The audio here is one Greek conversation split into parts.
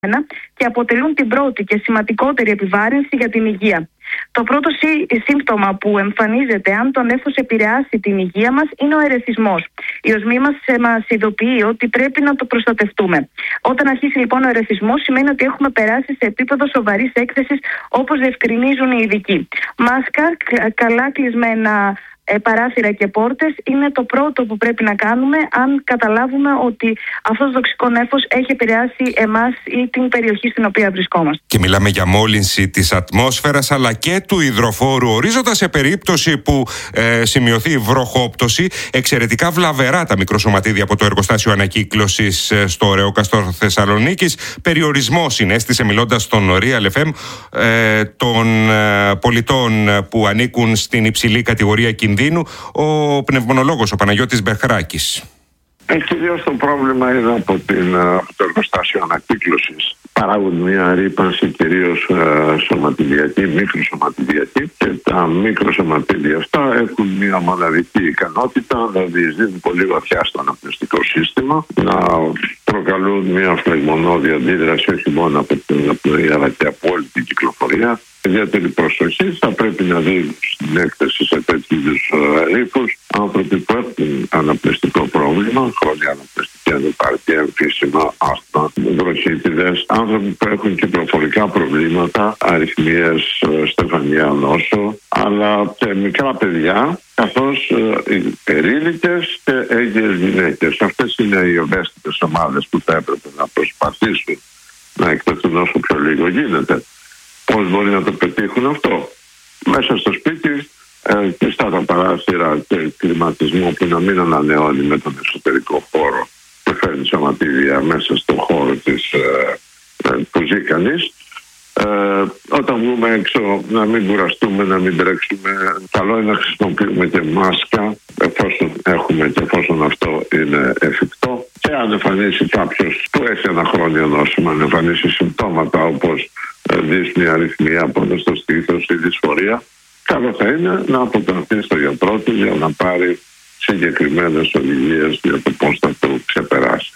και αποτελούν την πρώτη και σημαντικότερη επιβάρυνση για την υγεία. Το πρώτο σύμπτωμα που εμφανίζεται αν το νέφος επηρεάσει την υγεία μας είναι ο ερεθισμός. Η οσμή μας ειδοποιεί ότι πρέπει να το προστατευτούμε. Όταν αρχίσει λοιπόν ο ερεθισμός, σημαίνει ότι έχουμε περάσει σε επίπεδο σοβαρής έκθεσης, όπως διευκρινίζουν οι ειδικοί. Μάσκα, καλά κλεισμένα παράθυρα και πόρτες είναι το πρώτο που πρέπει να κάνουμε αν καταλάβουμε ότι αυτό το τοξικό νέφος έχει επηρεάσει εμάς ή την περιοχή στην οποία βρισκόμαστε. Και μιλάμε για μόλυνση της ατμόσφαιρας αλλά και του υδροφόρου, ορίζοντας σε περίπτωση που σημειωθεί βροχόπτωση εξαιρετικά βλαβερά τα μικροσωματίδια από το εργοστάσιο ανακύκλωσης στο Ωραίο Καστόρ Θεσσαλονίκης. Περιορισμός συνέστησε, μιλώντας στον Real FM, των πολιτών που ανήκουν στην υψηλή κατηγορία κινδύνου, ο πνευμονολόγος, ο Παναγιώτης Μπεχράκης. Κυρίως το πρόβλημα είναι από το εργοστάσιο ανακύκλωσης. Παράγουν μια ρύπανση κυρίως σωματιδιακή, μικροσωματιδιακή, και τα μικροσωματίδια αυτά έχουν μια μοναδική ικανότητα να διεισδύουν πολύ βαθιά στο αναπνευστικό σύστημα, να προκαλούν μια φλεγμονώδη αντίδραση όχι μόνο από την αναπνοή αλλά και από όλη την κυκλοφορία. Ιδιαίτερη προσοχή θα πρέπει να δίνουν στην έκθεση σε τέτοιου είδους ρήπους άνθρωποι που έχουν αναπνευστικό πρόβλημα, χρόνια αναπνευστική ανεπάρκεια, εμφύσιμα, άσθμα, βροχίτιδες, άνθρωποι που έχουν κυκλοφορικά προβλήματα, αρρυθμίες, στεφανία νόσο, αλλά και μικρά παιδιά, καθώς περίλικες και έγκυες γυναίκες. Αυτές είναι οι ευαίσθητες ομάδες που θα έπρεπε να προσπαθήσουν να εκτεθούν όσο πιο λίγο γίνεται. Πώς μπορεί να το πετύχουν αυτό? Μέσα στο σπίτι, κλειστά τα παράθυρα και κλιματισμό που να μην ανανεώνει με τον εξωτερικό χώρο και φέρνει σωματίδια μέσα στον χώρο που ζει κανείς. Όταν βγούμε έξω να μην κουραστούμε, να μην τρέξουμε. Καλό είναι να χρησιμοποιούμε και μάσκα εφόσον έχουμε και εφόσον αυτό είναι εφικτό. Και αν εμφανίσει κάποιος που έχει ένα χρόνιο νόσημα, αν εμφανίσει συμπτώματα όπως δύσπνοια, αρρυθμία, πόνο στο στήθος ή δυσφορία, καλό θα είναι να αποτανθεί στο γιατρό του για να πάρει συγκεκριμένες οδηγίες για το πώς θα το ξεπεράσει.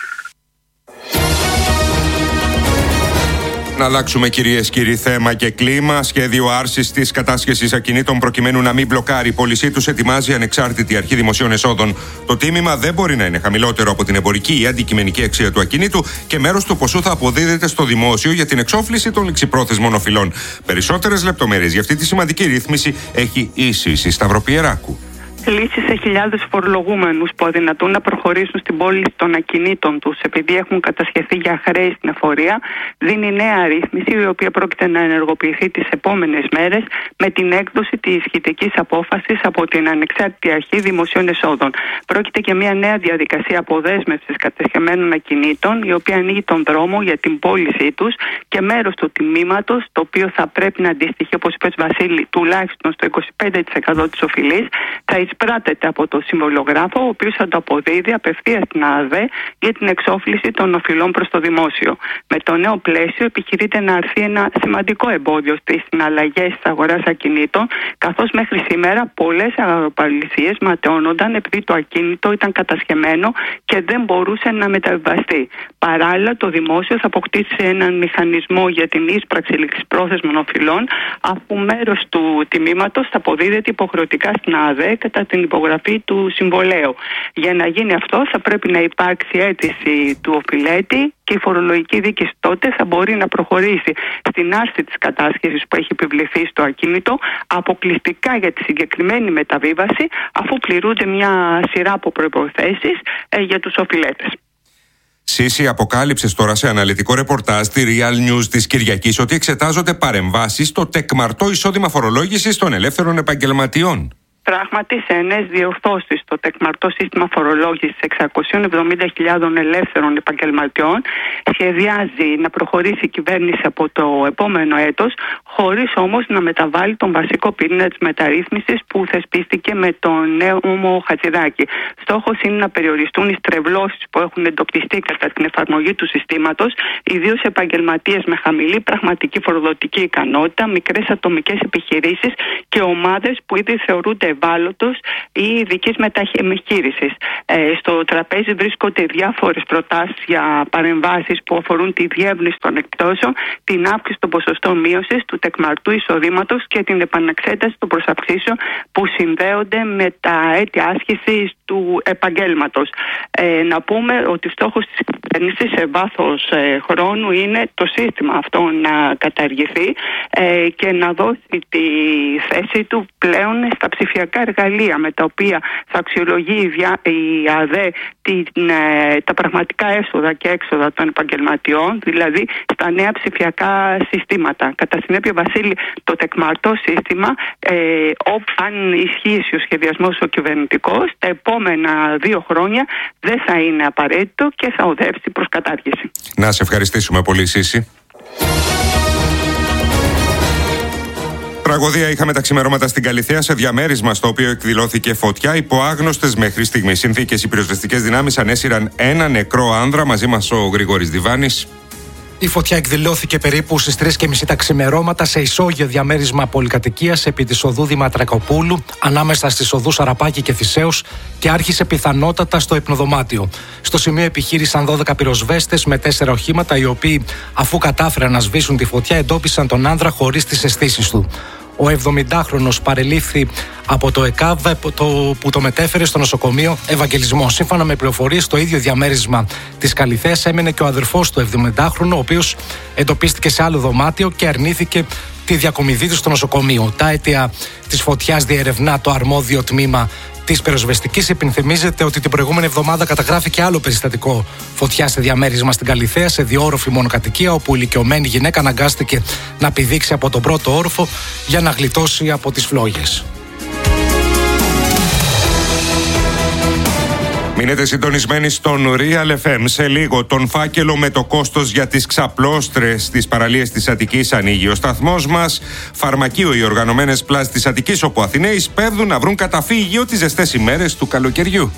Να αλλάξουμε, κυρίες και κύριοι, θέμα και κλίμα. Σχέδιο άρσης της κατάσχεσης ακινήτων προκειμένου να μην μπλοκάρει η πώλησή τους ετοιμάζει ανεξάρτητη αρχή δημοσίων εσόδων. Το τίμημα δεν μπορεί να είναι χαμηλότερο από την εμπορική ή αντικειμενική αξία του ακινήτου και μέρος του ποσού θα αποδίδεται στο δημόσιο για την εξόφληση των ληξιπρόθεσμων οφειλών. Περισσότερες λεπτομέρειες για αυτή τη σημαντική ρύθμιση έχει η Σύση Σταυροπιεράκου. Λύσει σε χιλιάδες φορολογούμενους που αδυνατούν να προχωρήσουν στην πώληση των ακινήτων τους επειδή έχουν κατασχεθεί για χρέη στην εφορία, δίνει νέα ρύθμιση, η οποία πρόκειται να ενεργοποιηθεί τις επόμενες μέρες με την έκδοση της σχετικής απόφασης από την Ανεξάρτητη Αρχή Δημοσίων Εσόδων. Πρόκειται για μια νέα διαδικασία αποδέσμευσης κατασχεμένων ακινήτων, η οποία ανοίγει τον δρόμο για την πώλησή τους και μέρος του τιμήματος, το οποίο θα πρέπει να αντιστοιχεί, όπως είπες Βασίλη, τουλάχιστον στο 25% της οφειλής, θα εισπράτεται από το συμβολογράφο, ο οποίος θα το αποδίδει απευθείας στην ΑΔΕ για την εξόφληση των οφειλών προς το δημόσιο. Με το νέο πλαίσιο επιχειρείται να αρθεί ένα σημαντικό εμπόδιο στις συναλλαγές της αγοράς ακινήτων, καθώς μέχρι σήμερα πολλές αγοραπολισίες ματαιώνονταν επειδή το ακίνητο ήταν κατασχεμένο και δεν μπορούσε να μεταβιβαστεί. Παράλληλα, το δημόσιο θα αποκτήσει έναν μηχανισμό για την ίσπραξη ληξιπρόθεσμων οφειλών, αφού μέρος του τιμήματος θα αποδίδεται υποχρεωτικά στην ΑΔΕ κατά την υπογραφή του συμβολέου. Για να γίνει αυτό θα πρέπει να υπάρξει αίτηση του οφειλέτη και η φορολογική δίκηση τότε θα μπορεί να προχωρήσει στην άρση της κατάσχεσης που έχει επιβληθεί στο ακίνητο αποκλειστικά για τη συγκεκριμένη μεταβίβαση, αφού πληρούνται μια σειρά από προϋποθέσεις για τους οφειλέτες. Σύση, αποκάλυψε τώρα σε αναλυτικό ρεπορτάζ στη Real News της Κυριακής ότι εξετάζονται παρεμβάσεις στο τεκμαρτό εισόδημα φορολόγησης των ελεύθερων επαγγελματιών. Πράγματι, σε νέες διορθώσεις στο τεκμαρτό σύστημα φορολόγησης 670.000 ελεύθερων επαγγελματιών σχεδιάζει να προχωρήσει η κυβέρνηση από το επόμενο έτος, χωρίς όμως να μεταβάλει τον βασικό πυρήνα της μεταρρύθμισης που θεσπίστηκε με τον νέο νόμο Χατζηδάκη. Στόχος είναι να περιοριστούν οι στρεβλώσεις που έχουν εντοπιστεί κατά την εφαρμογή του συστήματος, ιδίως επαγγελματίες με χαμηλή πραγματική φοροδοτική ικανότητα, μικρές ατομικές επιχειρήσεις και ομάδες που ήδη θεωρούνται ευάλωτος ή ειδικής μεταχείρισης. Στο τραπέζι βρίσκονται διάφορες προτάσεις για παρεμβάσεις που αφορούν τη διεύρυνση των εκπτώσεων, την αύξηση των ποσοστών μείωσης του τεκμαρτού εισοδήματος και την επαναξέταση των προσαυξήσεων που συνδέονται με τα έτη άσκησης του επαγγέλματος. Να πούμε ότι ο στόχος της κυβέρνησης σε βάθος χρόνου είναι το σύστημα αυτό να καταργηθεί και να δώσει τη θέση του πλέον στα ψηφιακά εργαλεία με τα οποία θα αξιολογεί η ΑΔΕ τα πραγματικά έσοδα και έξοδα των επαγγελματιών, δηλαδή στα νέα ψηφιακά συστήματα. Κατά συνέπεια, Βασίλη, το τεκμαρτό σύστημα, αν ισχύσει ο σχεδιασμός ο κυβερνητικός, τα επόμενα 2 χρόνια δεν θα είναι απαραίτητο και θα οδεύσει προς κατάργηση. Να σε ευχαριστήσουμε πολύ, Σύση. Τραγωδία είχαμε τα ξημερώματα στην Καλιθέα, σε διαμέρισμα στο οποίο εκδηλώθηκε φωτιά υπό άγνωστες μέχρι στιγμής συνθήκες. Οι πυροσβεστικές δυνάμεις ανέσυραν ένα νεκρό άνδρα. Μαζί μας ο Γρηγόρης Διβάνης. Η φωτιά εκδηλώθηκε περίπου στις 3:30 τα ξημερώματα σε ισόγειο διαμέρισμα πολυκατοικίας επί της οδού Δηματρακοπούλου, ανάμεσα στις οδούς Αραπάκη και Θησέως, και άρχισε πιθανότατα στο υπνοδωμάτιο. Στο σημείο επιχείρησαν 12 πυροσβέστες με 4 οχήματα, οι οποίοι, αφού κατάφεραν να σβήσουν τη φωτιά, εντόπισαν τον άνδρα χωρίς τις αισθήσεις του. Ο 70χρονος παρελήφθη από το ΕΚΑΒ που το μετέφερε στο νοσοκομείο Ευαγγελισμό. Σύμφωνα με πληροφορίες, στο ίδιο διαμέρισμα της Καλιθέας έμενε και ο αδερφός του 70χρονου, ο οποίος εντοπίστηκε σε άλλο δωμάτιο και αρνήθηκε τη διακομιδή του στο νοσοκομείο. Τα αίτια της φωτιάς διερευνά το αρμόδιο τμήμα της πυροσβεστικής. Υπενθυμίζεται ότι την προηγούμενη εβδομάδα καταγράφηκε άλλο περιστατικό φωτιά σε διαμέρισμα στην Καλιθέα, σε 2όροφη μονοκατοικία, όπου η ηλικιωμένη γυναίκα αναγκάστηκε να πηδήξει από τον πρώτο όροφο για να γλιτώσει από τις φλόγες. Μείνετε συντονισμένοι στον Real FM. Σε λίγο, τον φάκελο με το κόστος για τις ξαπλώστρες στις παραλίες της Αττικής ανοίγει ο σταθμός μας. Φαρμακείο, οι οργανωμένες πλάζ της Αττικής, όπου Αθηναίοι σπέβδουν να βρουν καταφύγιο τις ζεστές ημέρες του καλοκαιριού.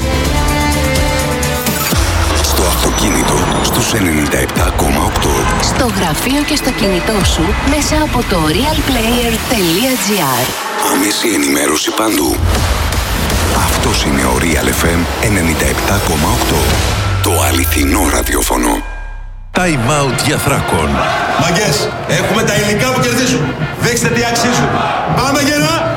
Στο αυτοκίνητο, στους 97,8. Στο γραφείο και στο κινητό σου, μέσα από το realplayer.gr. Άμεση ενημέρωση παντού. Αυτός είναι ο Real FM 97,8. Το αληθινό ραδιόφωνο. Time out για Θράκον. Μαγκές, έχουμε τα υλικά που κερδίζουν. Δείξτε τι αξίζουν. Πάμε γερά!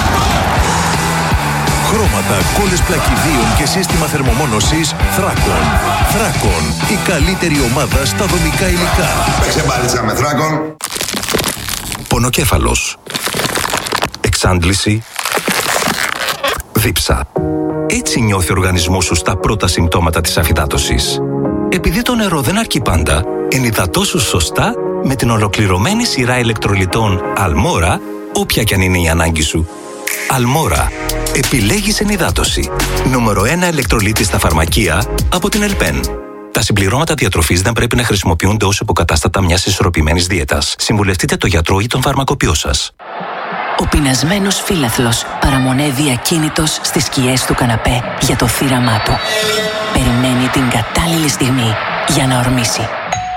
Χρώματα, κόλλες πλακιδίων και σύστημα θερμομόνωσης Θράκον. Θράκον, η καλύτερη ομάδα στα δομικά υλικά. Παίξε μπάλιτσα με Θράκον. Πονοκέφαλος. Εξάντληση. Δίψα. Έτσι νιώθει ο οργανισμός σου στα πρώτα συμπτώματα της αφυδάτωσης. Επειδή το νερό δεν αρκεί πάντα, ενυδατώσου σωστά με την ολοκληρωμένη σειρά ηλεκτρολιτών Αλμόρα, όποια κι αν είναι η ανάγκη σου. Αλμόρα. Επιλέγεις ενυδάτωση. Νούμερο 1 ηλεκτρολίτη στα φαρμακεία από την Ελπέν. Τα συμπληρώματα διατροφής δεν πρέπει να χρησιμοποιούνται ως υποκατάστατα μιας ισορροπημένης δίαιτας. Συμβουλευτείτε τον γιατρό ή τον φαρμακοποιό σας. Ο πεινασμένος φύλαθλος παραμονεύει ακίνητος στις σκιές του καναπέ για το θύραμά του. Περιμένει την κατάλληλη στιγμή για να ορμήσει.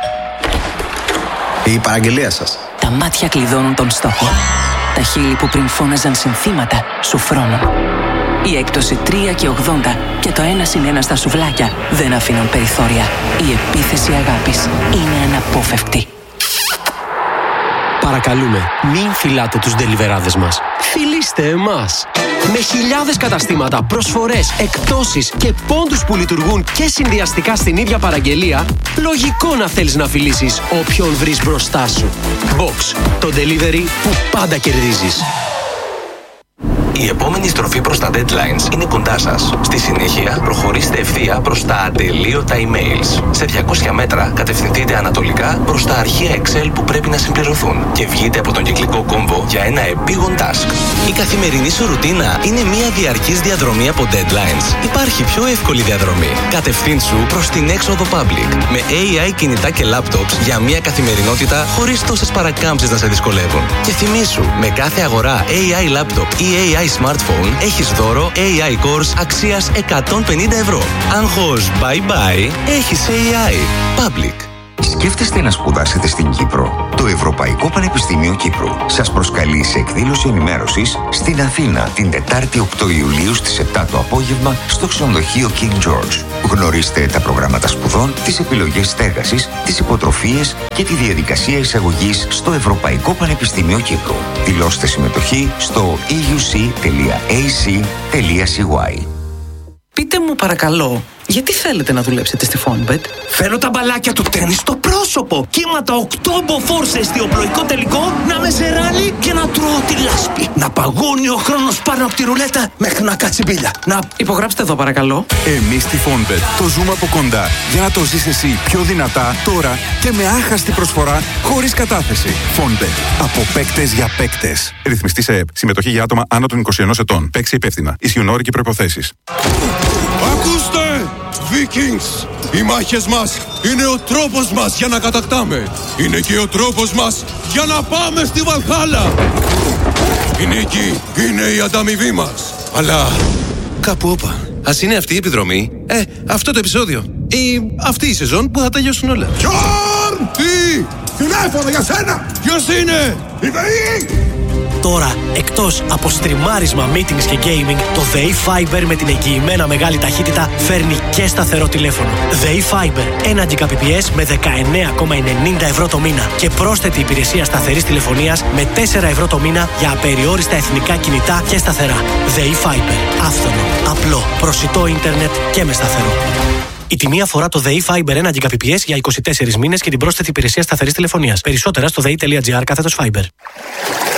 Η παραγγελία σας. Τα μάτια κλειδώνουν τον στόχο. Τα χείλη που πριν φώναζαν συνθήματα σου φρώνουν. Η έκπτωση 3,80 και το 1+1 στα σουβλάκια δεν αφήνουν περιθώρια. Η επίθεση αγάπης είναι αναπόφευκτη. Παρακαλούμε, μην φυλάτε τους ντελιβεράδες μας. Φιλήστε εμάς. Με χιλιάδες καταστήματα, προσφορές, εκπτώσεις και πόντους που λειτουργούν και συνδυαστικά στην ίδια παραγγελία, λογικό να θέλεις να φιλήσεις όποιον βρεις μπροστά σου. Box, το delivery που πάντα κερδίζεις. Η επόμενη στροφή προς τα deadlines είναι κοντά σας. Στη συνέχεια, προχωρήστε ευθεία προς τα ατελείωτα emails. Σε 200 μέτρα, κατευθυνθείτε ανατολικά προς τα αρχεία Excel που πρέπει να συμπληρωθούν και βγείτε από τον κυκλικό κόμβο για ένα επίγον task. Η καθημερινή σου ρουτίνα είναι μια διαρκής διαδρομή από deadlines. Υπάρχει πιο εύκολη διαδρομή. Κατευθύνσου προς την έξοδο public με AI κινητά και laptops για μια καθημερινότητα χωρίς τόσες παρακάμψεις να σε δυσκολεύουν. Και θυμήσου, με κάθε αγορά AI laptop ή AI smartphone έχεις δώρο AI Course αξίας 150 ευρώ. Άγχος bye bye, έχεις AI. Public. Σκέφτεστε να σπουδάσετε στην Κύπρο? Το Ευρωπαϊκό Πανεπιστήμιο Κύπρου σας προσκαλεί σε εκδήλωση ενημέρωσης στην Αθήνα την Τετάρτη 8 Ιουλίου στις 7 το απόγευμα στο ξενοδοχείο King George. Γνωρίστε τα προγράμματα σπουδών, τις επιλογές στέγασης, τις υποτροφίες και τη διαδικασία εισαγωγής στο Ευρωπαϊκό Πανεπιστήμιο Κύπρου. Δηλώστε συμμετοχή στο euc.ac.cy. Πείτε μου παρακαλώ, γιατί θέλετε να δουλέψετε στη Fonbet? Θέλω τα μπαλάκια του τέννις στο πρόσωπο. Κύματα 8 μποφόρ σε εστιοπλοϊκό τελικό, να με σε ράλι και να τρώω τη λάσπη. Να παγώνει ο χρόνος πάνω από τη ρουλέτα μέχρι να κάτσει μπίλια. Να υπογράψτε εδώ παρακαλώ. Εμείς στη Fonbet το ζούμε από κοντά για να το ζεις εσύ πιο δυνατά τώρα και με άχαστη προσφορά χωρίς κατάθεση. Fonbet. Από παίκτες για παίκτες. Ρυθμιστή σε ΕΕΠ. Συμμετοχή για άτομα άνω των 21 ετών. Παίξει υπεύθυνα. Ισχύουν όροι και προϋποθέσεις. Ακούστε! Vikings! Οι μάχες μας είναι ο τρόπος μας για να κατακτάμε. Είναι και ο τρόπος μας για να πάμε στη Βαλχάλα. Η νίκη είναι η ανταμοιβή μας. Αλλά κάπου όπα. Ας είναι αυτή η επιδρομή, αυτό το επεισόδιο ή αυτή η σεζόν που θα τελειώσουν όλα. Γιόρν! Τι! Τηλέφωνο για σένα! Ποιος είναι? Η ΔΕΗ! Τώρα, εκτός από στριμάρισμα, meetings και gaming, το ΔΕΗ Fiber με την εγγυημένα μεγάλη ταχύτητα φέρνει και σταθερό τηλέφωνο. ΔΕΗ Fiber, 1 Gbps με 19,90 ευρώ το μήνα και πρόσθετη υπηρεσία σταθερής τηλεφωνίας με 4 ευρώ το μήνα για απεριόριστα εθνικά κινητά και σταθερά. ΔΕΗ Fiber, άφθονο, απλό, προσιτό ίντερνετ και με σταθερό. Η τιμή αφορά το ΔΕΗ Fiber 1 Gbps για 24 μήνες και την πρόσθετη υπηρεσία σταθερής τηλεφωνίας. Περισσότερα στο dei.gr/Fiber.